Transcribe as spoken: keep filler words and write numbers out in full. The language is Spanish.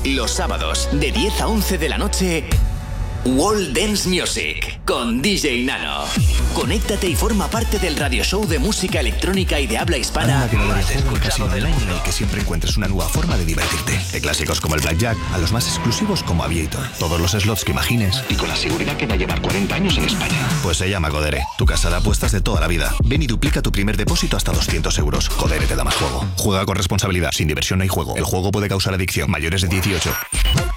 Los sábados, de diez a once de la noche, World Dance Music, con D J Nano. Conéctate y forma parte del radio show de música electrónica y de habla hispana más escuchado del mundo. En el que siempre encuentres una nueva forma de divertirte. De clásicos como el Blackjack a los más exclusivos como Aviator. Todos los slots que imagines y con la seguridad que va a llevar cuarenta años en España. Pues se llama Codere, tu casa de apuestas de toda la vida. Ven y duplica tu primer depósito hasta doscientos euros. Codere te da más juego. Juega con responsabilidad. Sin diversión no hay juego. El juego puede causar adicción. Mayores de dieciocho.